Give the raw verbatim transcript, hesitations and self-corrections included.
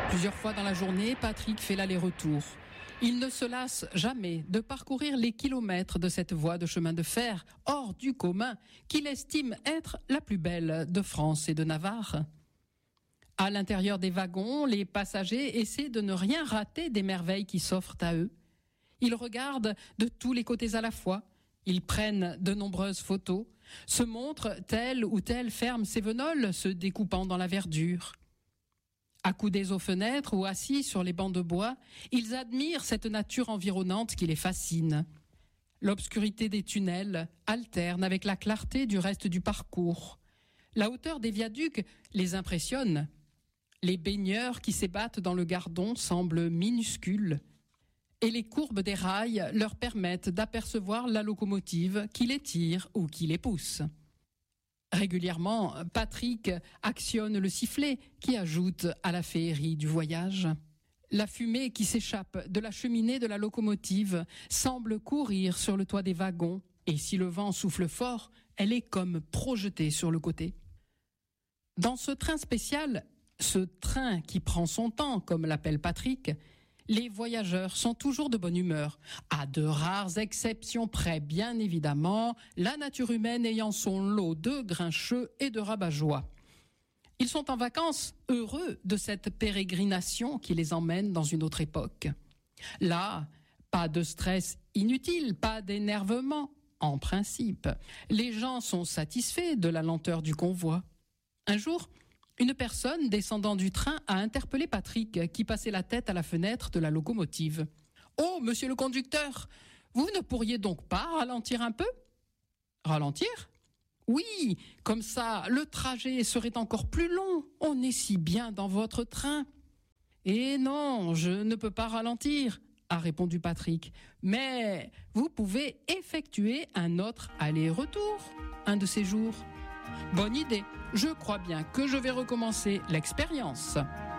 Plusieurs fois dans la journée, Patrick fait l'aller-retour. Il ne se lasse jamais de parcourir les kilomètres de cette voie de chemin de fer hors du commun qu'il estime être la plus belle de France et de Navarre. À l'intérieur des wagons, les passagers essaient de ne rien rater des merveilles qui s'offrent à eux. Ils regardent de tous les côtés à la fois. Ils prennent de nombreuses photos, se montrent telle ou telle ferme sévenoles se découpant dans la verdure. Accoudés aux fenêtres ou assis sur les bancs de bois, ils admirent cette nature environnante qui les fascine. L'obscurité des tunnels alterne avec la clarté du reste du parcours. La hauteur des viaducs les impressionne. Les baigneurs qui s'ébattent dans le Gardon semblent minuscules. Et les courbes des rails leur permettent d'apercevoir la locomotive qui les tire ou qui les pousse. Régulièrement, Patrick actionne le sifflet qui ajoute à la féerie du voyage. La fumée qui s'échappe de la cheminée de la locomotive semble courir sur le toit des wagons et si le vent souffle fort, elle est comme projetée sur le côté. Dans ce train spécial, ce train qui prend son temps, comme l'appelle Patrick, les voyageurs sont toujours de bonne humeur, à de rares exceptions près, bien évidemment, la nature humaine ayant son lot de grincheux et de rabat-joie. Ils sont en vacances, heureux de cette pérégrination qui les emmène dans une autre époque. Là, pas de stress inutile, pas d'énervement, en principe. Les gens sont satisfaits de la lenteur du convoi. Un jour, une personne descendant du train a interpellé Patrick qui passait la tête à la fenêtre de la locomotive. « Oh, monsieur le conducteur, vous ne pourriez donc pas ralentir un peu ?»« Ralentir ? Oui, comme ça, le trajet serait encore plus long. On est si bien dans votre train. »« Eh non, je ne peux pas ralentir, » a répondu Patrick. « Mais vous pouvez effectuer un autre aller-retour, un de ces jours. » Bonne idée, je crois bien que je vais recommencer l'expérience.